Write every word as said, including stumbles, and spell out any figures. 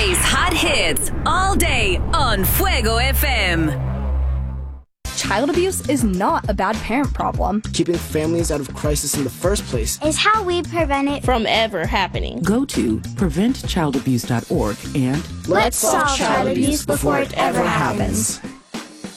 Today's hot hits all day on Fuego F M. Child abuse is not a bad parent problem. Keeping families out of crisis in the first place is how we prevent it from ever happening. Go to prevent child abuse dot org and let's solve child abuse before it ever happens.